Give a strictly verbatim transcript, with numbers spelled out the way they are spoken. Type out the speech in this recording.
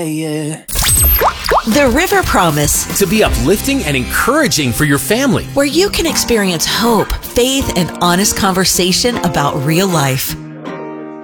Yeah. The River Promise, To be uplifting and encouraging for your family. where you can experience hope, faith, and honest conversation about real life.